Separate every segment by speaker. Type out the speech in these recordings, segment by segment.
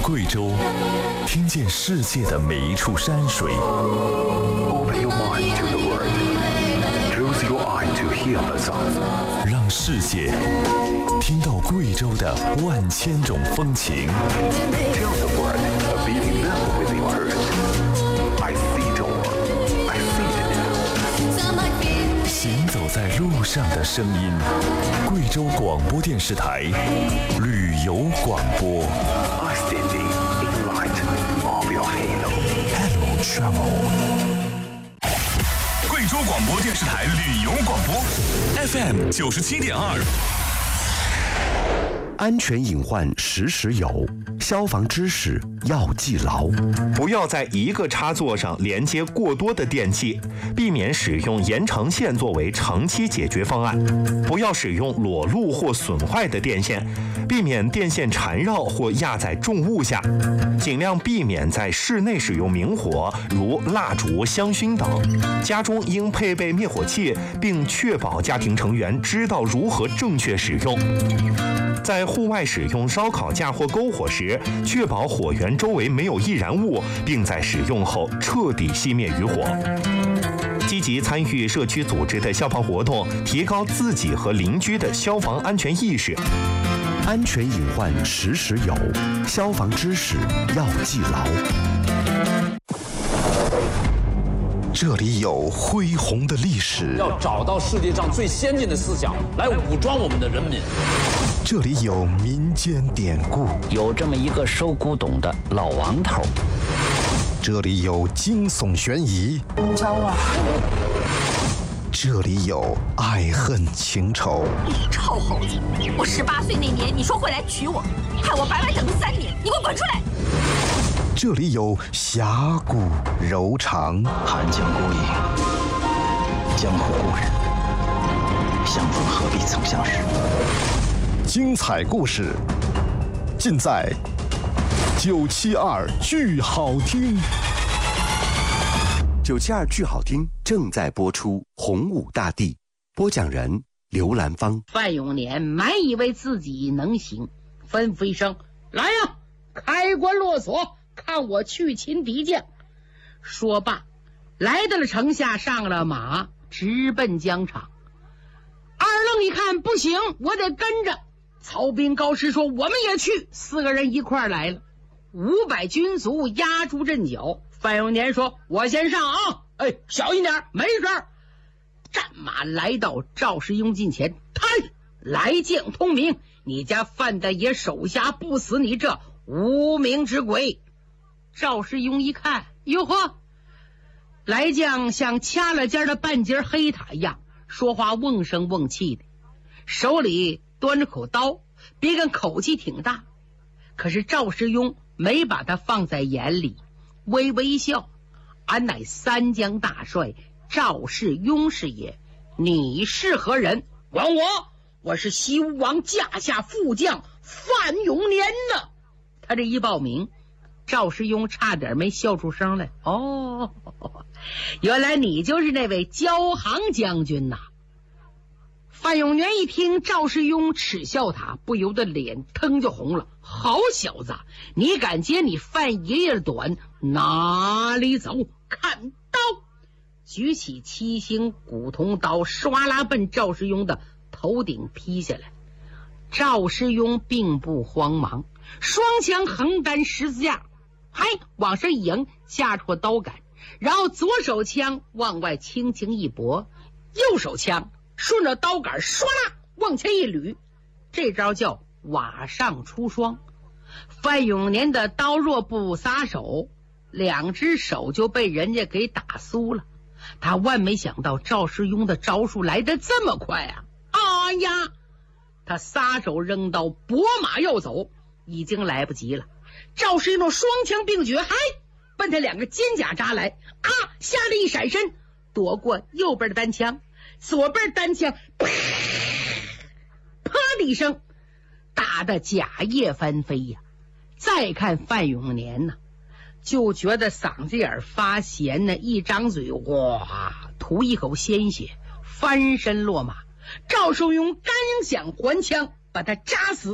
Speaker 1: 贵州，听见世界的每一处山水。
Speaker 2: Open your mind to the world. Close your eye to hear the sound.
Speaker 1: 让世界听到贵州的万千种风情。
Speaker 2: Tell the world a beating level with your heart. I see it all. I feel it.
Speaker 1: 行走在路上的声音，贵州广播电视台旅游广播。
Speaker 2: I standing in light of your halo.
Speaker 1: Hello Travel。
Speaker 3: 贵州广播电视台旅游广播 FM 97.2。
Speaker 4: 安全隐患时时有，消防知识要记牢。
Speaker 5: 不要在一个插座上连接过多的电器，避免使用延长线作为长期解决方案。不要使用裸露或损坏的电线，避免电线缠绕或压在重物下。尽量避免在室内使用明火，如蜡烛、香薰等。家中应配备灭火器，并确保家庭成员知道如何正确使用。在户外使用烧烤架或篝火时，确保火源周围没有易燃物，并在使用后彻底熄灭余火。积极参与社区组织的消防活动，提高自己和邻居的消防安全意识。
Speaker 4: 安全隐患时时有，消防知识要记牢。这里有恢宏的历史，
Speaker 6: 要找到世界上最先进的思想来武装我们的人民。
Speaker 4: 这里有民间典故，
Speaker 7: 有这么一个收古董的老王头。
Speaker 4: 这里有惊悚悬疑，
Speaker 8: 你找我？
Speaker 4: 这里有爱恨情仇。
Speaker 8: 你臭猴子！我18岁那年，你说会来娶我，害我白白等了3年，你给我滚出来！
Speaker 4: 这里有侠骨柔肠，
Speaker 7: 寒江孤影，江湖故人，相逢何必曾相识。
Speaker 4: 精彩故事尽在972剧好听。
Speaker 9: 972剧好听正在播出，洪武大帝，播讲人刘兰芳。
Speaker 10: 范永年满以为自己能行，吩咐一声：“来呀，开关落锁，看我去擒敌将。”说罢，来到了城下，上了马，直奔疆场。二愣一看不行，我得跟着。曹彬、高师说：“我们也去。”4个人一块儿来了，500军卒压住阵脚。范永年说：“我先上啊！哎，小心点，没事儿。”战马来到赵世庸近前，抬来将通明，你家范大爷手下不死你这无名之鬼！赵世庸一看，哟呵，来将像掐了尖的半截黑塔一样，说话瓮声瓮气的，手里端着口刀，别看口气挺大，可是赵世庸没把他放在眼里，微微一笑：“俺乃三江大帅赵世庸是也，你是何人？”“管我是西吴王驾下副将范永年呢。”他这一报名，赵世庸差点没笑出声来。哦，原来你就是那位焦行将军呐！范永年一听赵世庸耻笑他，不由得脸腾就红了。好小子，你敢接你范爷爷的短，哪里走？看刀！举起7星古铜刀，唰啦奔赵世庸的头顶劈下来。赵世庸并不慌忙，双枪横担十字架，往上一迎，架出刀杆，然后左手枪往外轻轻一拨，右手枪顺着刀杆唰啦往前一捋，这招叫瓦上出霜。范永年的刀若不撒手，2只手就被人家给打酥了。他万没想到赵世庸的招数来得这么快啊！哎呀，他撒手扔刀，拨马要走，已经来不及了。赵世庸双枪并举，奔他2个肩胛扎来，吓得一闪身，躲过右边的单枪，左边单枪啪的一声，打得甲叶翻飞呀！再看范永年呢，就觉得嗓子眼发咸呢，一张嘴哇，吐一口鲜血，翻身落马。赵世庸刚想还枪把他扎死，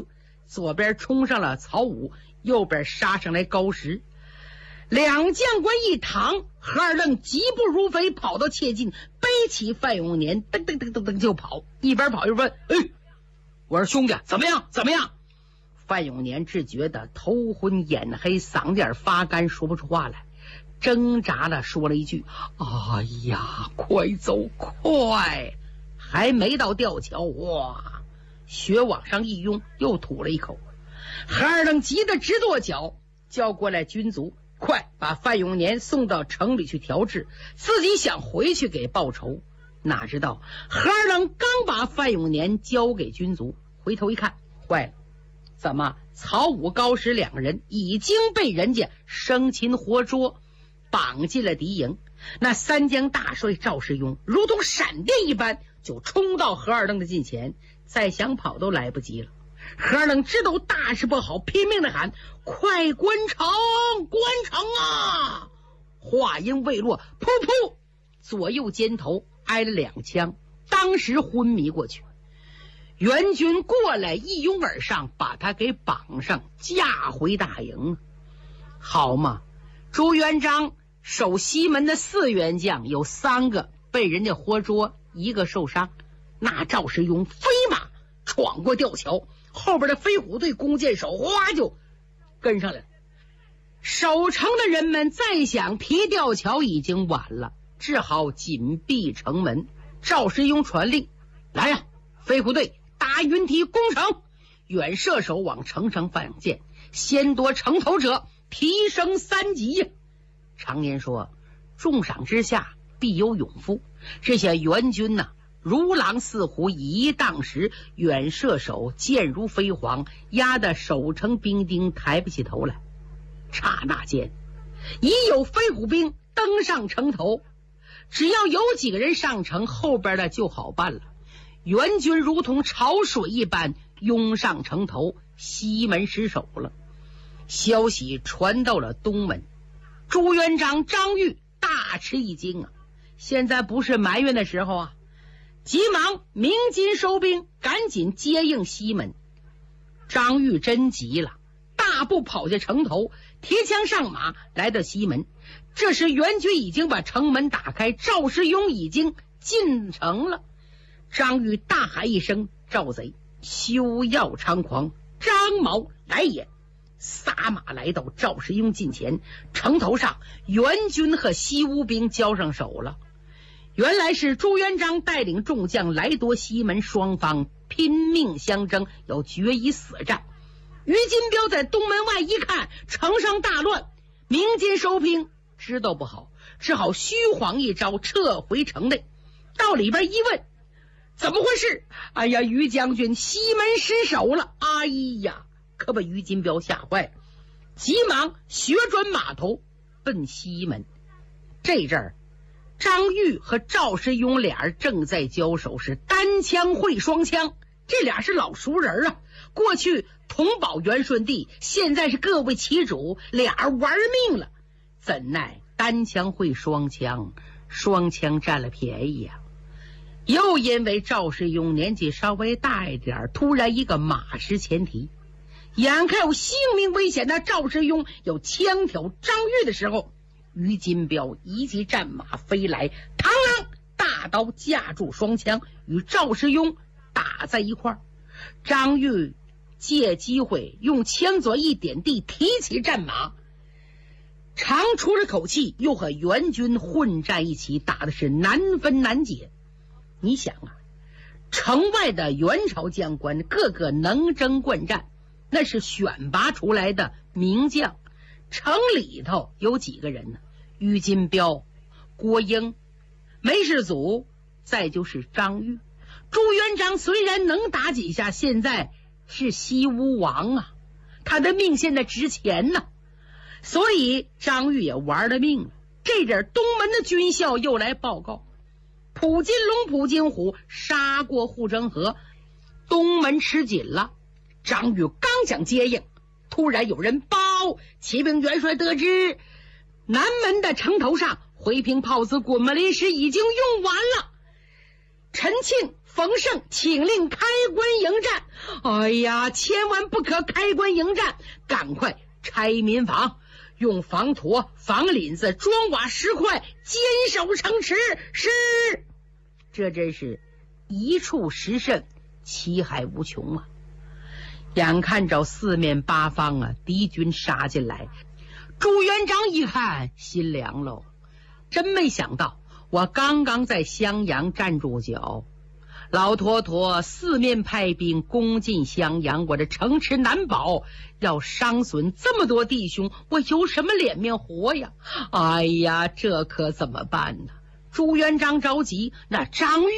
Speaker 10: 左边冲上了曹武，右边杀上来高石。两将官一躺，何二愣疾步如飞，跑到切近，背起范永年，噔噔噔噔噔就跑，一边跑一边问：“哎，我说兄弟，怎么样？怎么样？”范永年只觉得头昏眼黑，嗓子眼发干，说不出话来，挣扎了说了一句：“哎呀，快走快！”还没到吊桥，哇，血往上一涌，又吐了一口。何二愣急得直跺脚，叫过来军卒，快把范永年送到城里去调治，自己想回去给报仇。哪知道何二愣刚把范永年交给军卒，回头一看，坏了，怎么曹武高石两个人已经被人家生擒活捉，绑进了敌营。那三江大帅赵世庸如同闪电一般就冲到何二愣的近前，再想跑都来不及了。何二愣知道大事不好，拼命的喊：“快关城，关城啊！”话音未落，噗噗，左右肩头挨了2枪，当时昏迷过去。援军过来一拥而上，把他给绑上，架回大营。好嘛，朱元璋守西门的4员将有3个被人家活捉，1个受伤。那赵世庸飞马闯过吊桥，后边的飞虎队弓箭手哗就跟上来了。守城的人们再想提吊桥已经晚了，只好紧闭城门。赵世庸传令：“来呀，飞虎队打云梯攻城！”远射手往城上放箭，先夺城头者提升3级呀。常言说，重赏之下必有勇夫。这些援军呐，如狼似虎，以一当十，远射手箭如飞蝗，压得守城兵丁抬不起头来。刹那间，已有飞虎兵登上城头，只要有几个人上城，后边的就好办了。援军如同潮水一般涌上城头，西门失守了。消息传到了东门，朱元璋张玉大吃一惊啊！现在不是埋怨的时候啊，急忙鸣金收兵，赶紧接应西门。张玉真急了，大步跑下城头，提枪上马，来到西门。这时援军已经把城门打开，赵世庸已经进城了。张玉大喊一声：“赵贼，休要猖狂！张毛来也！”撒马来到赵世庸近前，城头上援军和西吴兵交上手了。原来是朱元璋带领众将来夺西门，双方拼命相争，要决一死战。于金彪在东门外一看，城上大乱，鸣金收兵，知道不好，只好虚晃一招，撤回城内。到里边一问，怎么回事？哎呀，于将军，西门失守了！哎呀，可把于金彪吓坏了，急忙旋转马头奔西门。这阵儿，张玉和赵世庸俩人正在交手，是单枪会双枪，这俩是老熟人啊。过去同保元顺帝，现在是各为其主，俩人玩命了。怎奈单枪会双枪，双枪占了便宜啊。又因为赵世庸年纪稍微大一点，突然一个马失前蹄，眼看有性命危险，那赵世庸有枪挑张玉的时候，于金彪一骑战马飞来，螳螂大刀架住双枪，与赵世庸打在一块儿。张玉借机会用枪左一点地，提起战马，长出了口气，又和援军混战一起，打的是难分难解。你想啊，城外的元朝将官个个能征惯战，那是选拔出来的名将。城里头有几个人呢？于金彪、郭英、梅世祖，再就是张玉。朱元璋虽然能打几下，现在是西吴王啊，他的命现在值钱呢，所以张玉也玩了命了。这点东门的军校又来报告，普金龙、普金虎杀过护城河，东门吃紧了。张玉刚想接应，突然有人报，启禀元帅得知，南门的城头上回平炮子、滚木林石已经用完了。 陈庆、冯胜请令开关迎战。哎呀，千万不可开关迎战，赶快拆民房，用房坨、房檩子、砖瓦石块坚守城池。是。这真是一触时甚，其害无穷啊！眼看着四面八方啊，敌军杀进来，朱元璋一看心凉喽，真没想到我刚刚在襄阳站住脚，老坨坨四面派兵攻进襄阳，我这城池难保，要伤损这么多弟兄，我有什么脸面活呀？哎呀，这可怎么办呢？朱元璋着急，那张玉